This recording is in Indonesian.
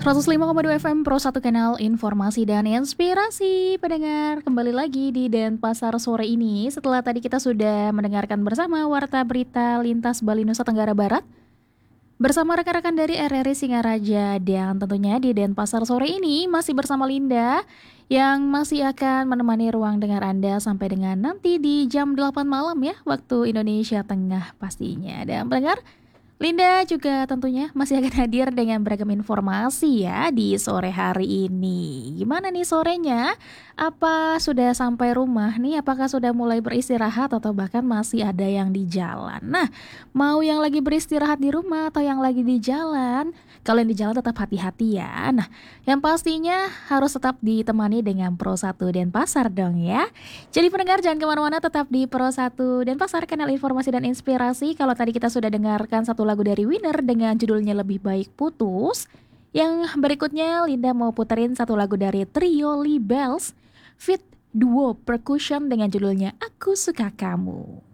105,2 FM Pro 1 Kanal Informasi dan Inspirasi. Pendengar, kembali lagi di Denpasar sore ini. Setelah tadi kita sudah mendengarkan bersama Warta Berita Lintas Bali Nusa Tenggara Barat bersama rekan-rekan dari RRI Singaraja. Dan tentunya di Denpasar sore ini masih bersama Linda yang masih akan menemani ruang dengar Anda sampai dengan nanti di jam 8 malam ya, waktu Indonesia Tengah pastinya. Dan pendengar, Linda juga tentunya masih akan hadir dengan beragam informasi ya di sore hari ini. Gimana nih sorenya? Apa sudah sampai rumah nih? Apakah sudah mulai beristirahat atau bahkan masih ada yang di jalan? Nah, mau yang lagi beristirahat di rumah atau yang lagi di jalan? Kalau yang di jalan tetap hati-hati ya. Nah, yang pastinya harus tetap ditemani dengan Pro 1 Denpasar dong ya. Jadi pendengar jangan kemana-mana, tetap di Pro 1 Denpasar, kanal informasi dan inspirasi. Kalau tadi kita sudah dengarkan satu lagu dari Winner dengan judulnya Lebih Baik Putus, yang berikutnya Linda mau puterin satu lagu dari Trio Lee Bells fit duo percussion dengan judulnya Aku Suka Kamu.